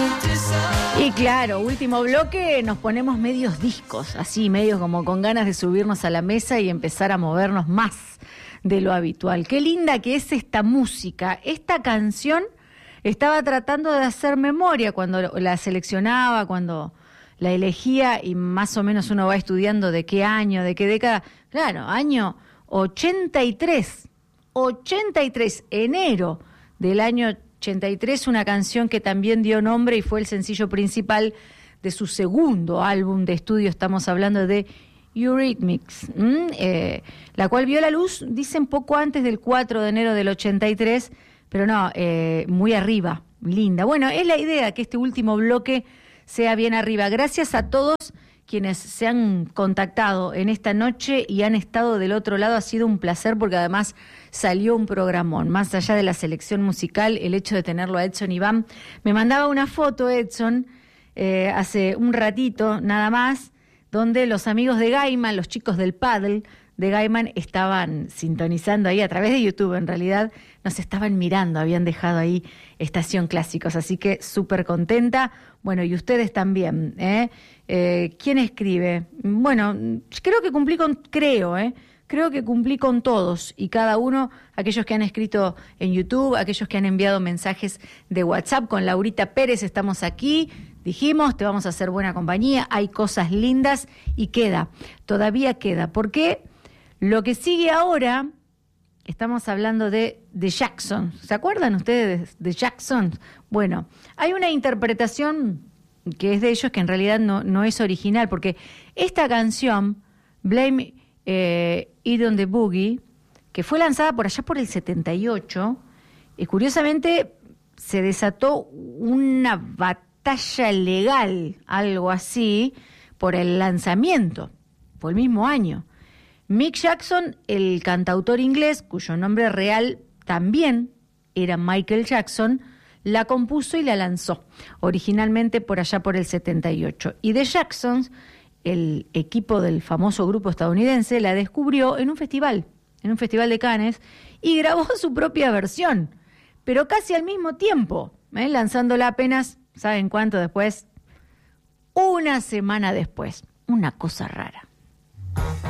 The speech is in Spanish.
Y claro, último bloque, nos ponemos medios discos, así, medios como con ganas de subirnos a la mesa y empezar a movernos más de lo habitual. Qué linda que es esta música. Esta canción estaba tratando de hacer memoria cuando la seleccionaba, cuando la elegía, y más o menos uno va estudiando de qué año, de qué década. Claro, año 83, enero del año 83, una canción que también dio nombre y fue el sencillo principal de su segundo álbum de estudio. Estamos hablando de Eurythmics, la cual vio la luz, dicen, poco antes del 4 de enero del 83, pero no, muy arriba, linda. Bueno, es la idea que este último bloque sea bien arriba. Gracias a todos quienes se han contactado en esta noche y han estado del otro lado. Ha sido un placer porque además salió un programón. Más allá de la selección musical, el hecho de tenerlo a Edson Iván. Me mandaba una foto, Edson, hace un ratito nada más, donde los amigos de Gaiman, los chicos del paddle de Gaiman, estaban sintonizando ahí a través de YouTube. En realidad nos estaban mirando, habían dejado ahí Estación Clásicos, así que súper contenta. Bueno, y ustedes también, ¿quién escribe? Bueno, creo que cumplí con todos y cada uno, aquellos que han escrito en YouTube, aquellos que han enviado mensajes de WhatsApp. Con Laurita Pérez estamos aquí, dijimos, te vamos a hacer buena compañía, hay cosas lindas y todavía queda, porque lo que sigue ahora, estamos hablando de The Jacksons. ¿Se acuerdan ustedes de Jacksons? Bueno, hay una interpretación que es de ellos que en realidad no es original, porque esta canción, Blame It on the Boogie, que fue lanzada por allá por el 78, curiosamente se desató una batalla legal, algo así, por el lanzamiento, por el mismo año. Mick Jackson, el cantautor inglés, cuyo nombre real también era Michael Jackson, la compuso y la lanzó, originalmente por allá por el 78. Y The Jacksons, el equipo del famoso grupo estadounidense, la descubrió en un festival de Cannes, y grabó su propia versión, pero casi al mismo tiempo, lanzándola apenas, ¿saben cuánto después? Una semana después. Una cosa rara.